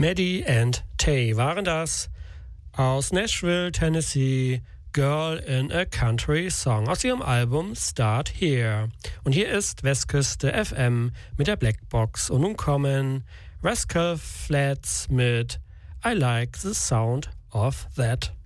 Maddie and Tay waren das aus Nashville, Tennessee, Girl in a Country Song aus ihrem Album Start Here. Und hier ist Westküste FM mit der Blackbox. Und nun kommen Rascal Flatts mit I Like the Sound of That.